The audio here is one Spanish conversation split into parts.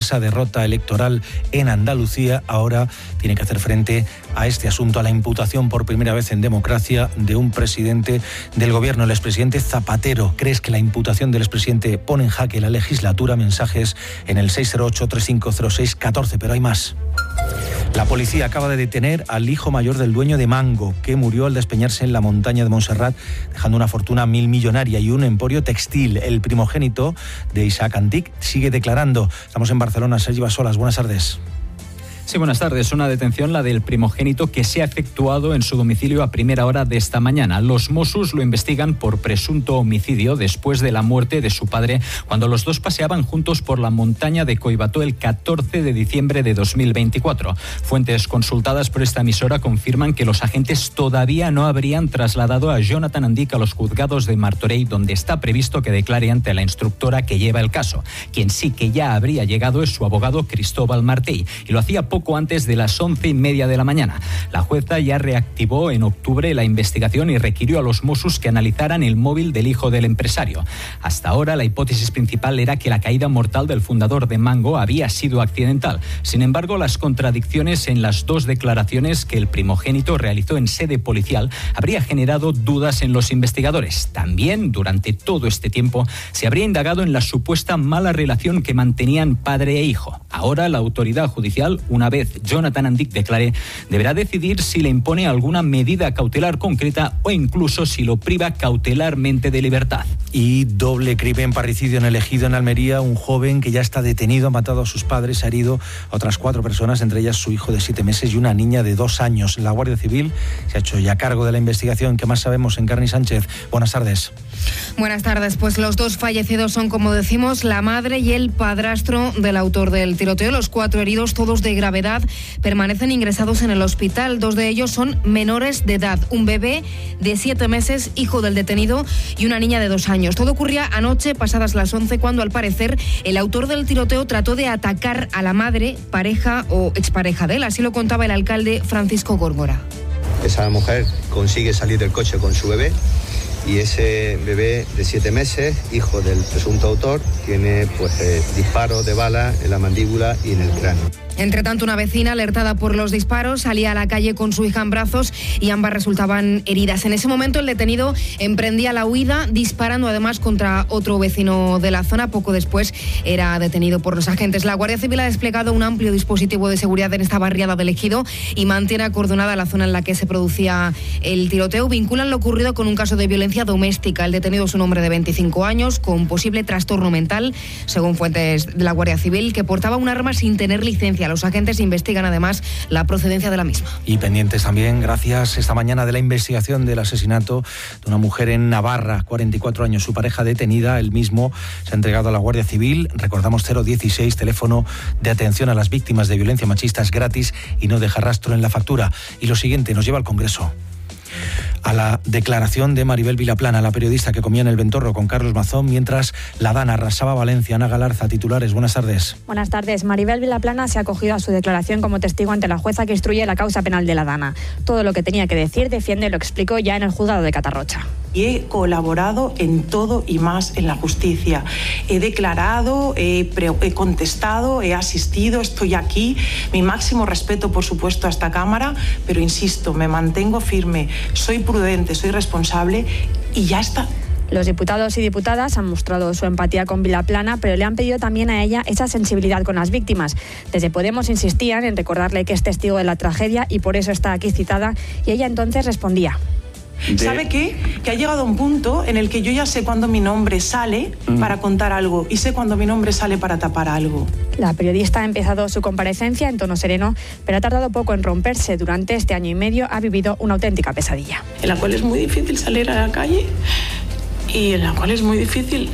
esa derrota electoral en Andalucía, ahora tiene que hacer frente a este asunto, a la imputación por primera vez en democracia de un presidente del gobierno, el expresidente Zapatero. ¿Crees que la imputación del expresidente pone en jaque la legislatura? Mensajes en el 608-3506-14, pero hay más. La policía acaba de detener al hijo mayor del dueño de Mango, que murió al despeñarse en la montaña de Montserrat, dejando una fortuna millonaria y un emporio textil. El primogénito de Isaac Antic sigue declarando. Estamos en Barcelona. Sergi Basolas, buenas tardes. Sí, buenas tardes. Una detención, la del primogénito, que se ha efectuado en su domicilio a primera hora de esta mañana. Los Mossos lo investigan por presunto homicidio después de la muerte de su padre, cuando los dos paseaban juntos por la montaña de Collbató el 14 de diciembre de 2024. Fuentes consultadas por esta emisora confirman que los agentes todavía no habrían trasladado a Jonathan Antic a los juzgados de Martorell, donde está previsto que declare ante la instructora que lleva el caso. Quien sí que ya habría llegado es su abogado Cristóbal Martell, y lo hacía poco antes de las 11:30 de la mañana. La jueza ya reactivó en octubre la investigación y requirió a los Mossos que analizaran el móvil del hijo del empresario. Hasta ahora, la hipótesis principal era que la caída mortal del fundador de Mango había sido accidental. Sin embargo, las contradicciones en las dos declaraciones que el primogénito realizó en sede policial habría generado dudas en los investigadores. También, durante todo este tiempo, se habría indagado en la supuesta mala relación que mantenían padre e hijo. Ahora, la autoridad judicial, una vez Jonathan Antic declare, deberá decidir si le impone alguna medida cautelar concreta o incluso si lo priva cautelarmente de libertad. Y doble crimen, parricidio en el Ejido, en Almería. Un joven que ya está detenido ha matado a sus padres, ha herido a otras 4 personas, entre ellas su hijo de 7 meses y una niña de 2 años. La Guardia Civil se ha hecho ya cargo de la investigación. ¿Qué más sabemos? Encarni Sánchez, buenas tardes. Buenas tardes. Pues los 2 fallecidos son, como decimos, la madre y el padrastro del autor del tiroteo. Los 4 heridos, todos de gravedad, permanecen ingresados en el hospital. 2 de ellos son menores de edad. Un bebé de 7 meses, hijo del detenido, y una niña de 2 años. Todo ocurría anoche, pasadas las 11, cuando al parecer el autor del tiroteo trató de atacar a la madre, pareja o expareja de él. Así lo contaba el alcalde Francisco Góngora. Esa mujer consigue salir del coche con su bebé, y ese bebé de 7 meses, hijo del presunto autor, tiene disparos de bala en la mandíbula y en el cráneo. Entre tanto, una vecina, alertada por los disparos, salía a la calle con su hija en brazos y ambas resultaban heridas. En ese momento, el detenido emprendía la huida, disparando además contra otro vecino de la zona. Poco después era detenido por los agentes. La Guardia Civil ha desplegado un amplio dispositivo de seguridad en esta barriada del Ejido y mantiene acordonada la zona en la que se producía el tiroteo. Vinculan lo ocurrido con un caso de violencia doméstica. El detenido es un hombre de 25 años con posible trastorno mental, según fuentes de la Guardia Civil, que portaba un arma sin tener licencia. Los agentes investigan además la procedencia de la misma. Y pendientes también, gracias, esta mañana, de la investigación del asesinato de una mujer en Navarra, 44 años, su pareja detenida. Él mismo se ha entregado a la Guardia Civil. Recordamos 016, teléfono de atención a las víctimas de violencia machista, es gratis y no deja rastro en la factura. Y lo siguiente nos lleva al Congreso. A la declaración de Maribel Vilaplana, la periodista que comía en el Ventorro con Carlos Mazón mientras la Dana arrasaba Valencia. Ana Galarza, titulares, buenas tardes. Buenas tardes. Maribel Vilaplana se ha acogido a su declaración como testigo ante la jueza que instruye la causa penal de la Dana. Todo lo que tenía que decir, defiende, lo explicó ya en el juzgado de Catarrocha. Y he colaborado en todo y más en la justicia. He declarado, he contestado, he asistido, estoy aquí. Mi máximo respeto, por supuesto, a esta Cámara, pero insisto, me mantengo firme, soy prudente, soy responsable y ya está. Los diputados y diputadas han mostrado su empatía con Vilaplana, pero le han pedido también a ella esa sensibilidad con las víctimas. Desde Podemos insistían en recordarle que es testigo de la tragedia y por eso está aquí citada, y ella entonces respondía. ¿Sabe qué? Que ha llegado a un punto en el que yo ya sé cuándo mi nombre sale para contar algo y sé cuándo mi nombre sale para tapar algo. La periodista ha empezado su comparecencia en tono sereno, pero ha tardado poco en romperse. Durante este año y medio ha vivido una auténtica pesadilla. En la cual es muy difícil salir a la calle y en la cual es muy difícil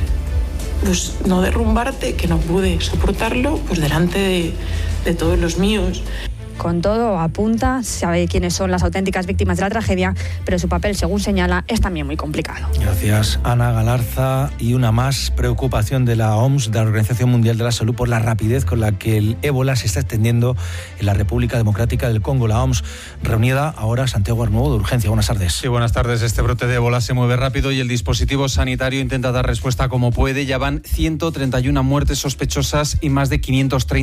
no derrumbarte, que no pude soportarlo delante de todos los míos. Con todo, apunta, sabe quiénes son las auténticas víctimas de la tragedia, pero su papel, según señala, es también muy complicado. Gracias, Ana Galarza. Y una más, preocupación de la OMS, de la Organización Mundial de la Salud, por la rapidez con la que el ébola se está extendiendo en la República Democrática del Congo. La OMS reunida ahora, Santiago Arnuevo, de Urgencia. Buenas tardes. Sí, buenas tardes. Este brote de ébola se mueve rápido y el dispositivo sanitario intenta dar respuesta como puede. Ya van 131 muertes sospechosas y más de 530